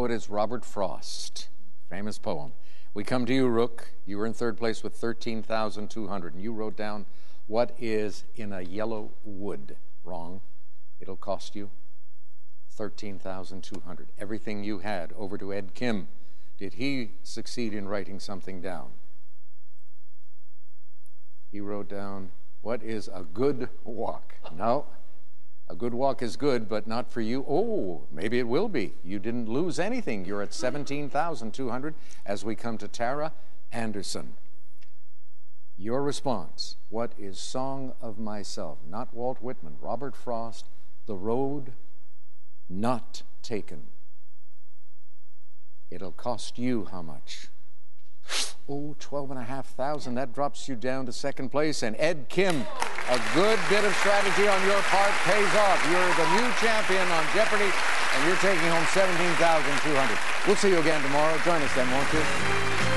poet is Robert Frost. Famous poem. We come to you, Rook. You were in third place with 13,200, and you wrote down, what is in a yellow wood? Wrong. It'll cost you 13,200. Everything you had. Over to Ed Kim. Did he succeed in writing something down? He wrote down, what is a good walk? No. A good walk is good, but not for you. Oh, maybe it will be. You didn't lose anything. You're at 17,200 as we come to Tara Anderson. Your response, what is Song of Myself? Not Walt Whitman, Robert Frost, The Road Not Taken. It'll cost you how much? Oh, 12,500. That drops you down to second place. And Ed Kim, a good bit of strategy on your part pays off. You're the new champion on Jeopardy, and you're taking home 17,200. We'll see you again tomorrow. Join us then, won't you?